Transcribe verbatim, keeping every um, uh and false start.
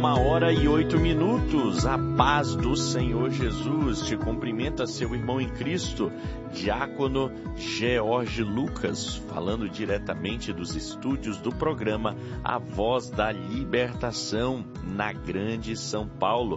uma hora e oito minutos. A paz do Senhor Jesus. Te cumprimenta seu irmão em Cristo, Diácono George Lucas, falando diretamente dos estúdios do programa A Voz da Libertação, na Grande São Paulo.